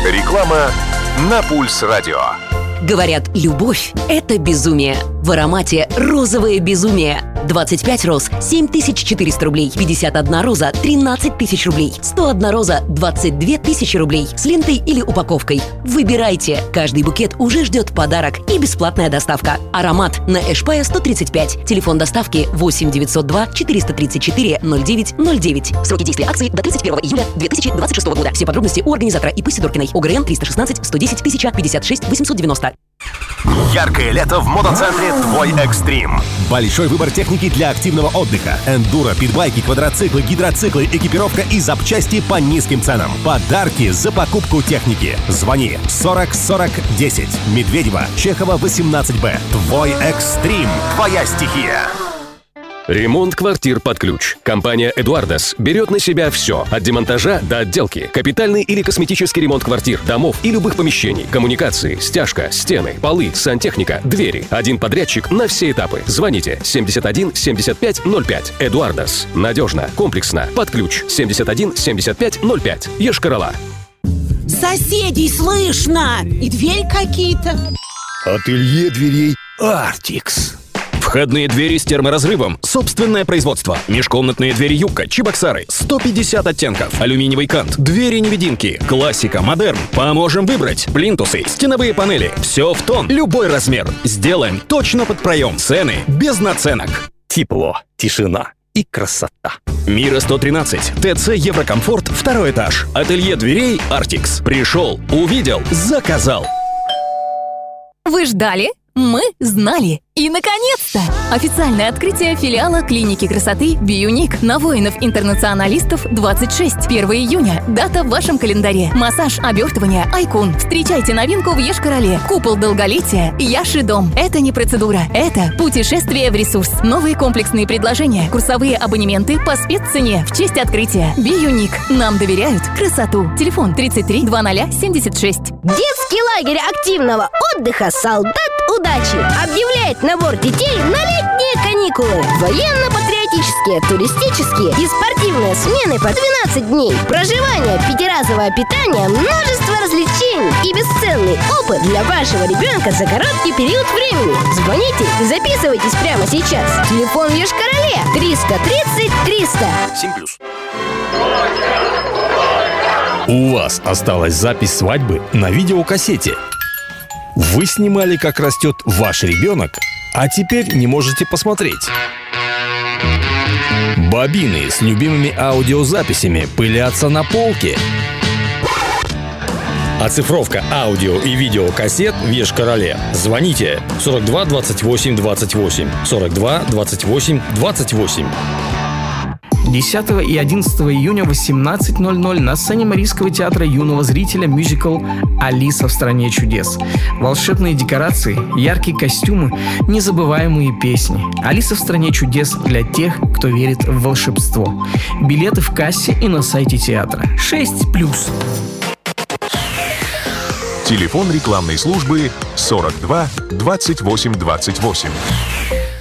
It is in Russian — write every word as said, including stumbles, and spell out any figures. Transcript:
Реклама на Пульс Радио. Говорят, любовь – это безумие. В аромате розовое безумие. двадцать пять роз – семь тысяч четыреста рублей. пятьдесят одна роза – тринадцать тысяч рублей. сто одна роза – двадцать две тысячи рублей. С лентой или упаковкой. Выбирайте. Каждый букет уже ждет подарок и бесплатная доставка. Аромат на Эшпая сто тридцать пять. Телефон доставки восемь девятьсот два четыреста тридцать четыре ноль девять ноль девять. Сроки действия акции до тридцать первого июля две тысячи двадцать шестого года. Все подробности у организатора ИП Сидоркиной. ОГРН триста шестнадцать сто десять тысяча пятьдесят шесть восемьсот девяносто. Яркое лето в мотоцентре «Твой Экстрим». Большой выбор техники для активного отдыха. Эндуро, питбайки, квадроциклы, гидроциклы, экипировка и запчасти по низким ценам. Подарки за покупку техники. Звони сорок сорок десять. Медведева, Чехова, восемнадцать Б. «Твой Экстрим». Твоя стихия. Ремонт квартир под ключ. Компания «Эдуардас» берет на себя все. От демонтажа до отделки. Капитальный или косметический ремонт квартир, домов и любых помещений. Коммуникации, стяжка, стены, полы, сантехника, двери. Один подрядчик на все этапы. Звоните семьдесят один семьдесят пять ноль пять. «Эдуардас». Надежно, комплексно, под ключ. семьдесят один семьдесят пять ноль пять. Йошкар-Ола. Соседей слышно! И двери какие-то. Ателье дверей «Артикс». Входные двери с терморазрывом. Собственное производство. Межкомнатные двери «Юкка», «Чебоксары». сто пятьдесят оттенков. Алюминиевый кант. Двери-невидимки. Классика, модерн. Поможем выбрать. Плинтусы, стеновые панели. Все в тон. Любой размер. Сделаем точно под проем. Цены без наценок. Тепло, тишина и красота. Мира сто тринадцать. ТЦ «Еврокомфорт», второй этаж. Ателье дверей «Артикс». Пришел, увидел, заказал. Вы ждали? Мы знали. И, наконец-то! Официальное открытие филиала клиники красоты «Биюник» на воинов-интернационалистов двадцать шесть. первого июня. Дата в вашем календаре. Массаж, обертывание, айкун. Встречайте новинку в Йошкар-Оле. Купол долголетия «Яши дом». Это не процедура. Это путешествие в ресурс. Новые комплексные предложения. Курсовые абонементы по спеццене в честь открытия. «Биюник». Нам доверяют красоту. Телефон тридцать три двадцать семьдесят шесть. Детский лагерь активного отдыха «Солдат удачи» объявляет набор детей на летние каникулы. Военно-патриотические, туристические и спортивные смены по двенадцать дней. Проживание, пятиразовое питание, множество развлечений и бесценный опыт для вашего ребенка за короткий период времени. Звоните и записывайтесь прямо сейчас. Телефон в Йошкар-Оле триста тридцать триста. семь плюс. У вас осталась запись свадьбы на видеокассете. Вы снимали, как растет ваш ребенок, а теперь не можете посмотреть. Бобины с любимыми аудиозаписями пылятся на полке. Оцифровка аудио и видеокассет в Йошкар-Оле. Звоните сорок два двадцать восемь двадцать восемь. сорок два двадцать восемь двадцать восемь. десятого и одиннадцатого июня в восемнадцать ноль ноль на сцене Марийского театра юного зрителя мюзикл «Алиса в стране чудес». Волшебные декорации, яркие костюмы, незабываемые песни. «Алиса в стране чудес» для тех, кто верит в волшебство. Билеты в кассе и на сайте театра. шесть плюс. Телефон рекламной службы сорок два двадцать восемь двадцать восемь.